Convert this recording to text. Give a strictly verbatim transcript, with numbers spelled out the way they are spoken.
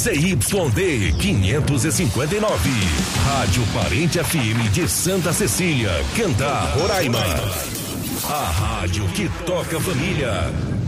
Z Y D quinhentos e cinquenta e nove. Rádio Parente F M de Santa Cecília, Candá, Roraima. A rádio que toca família.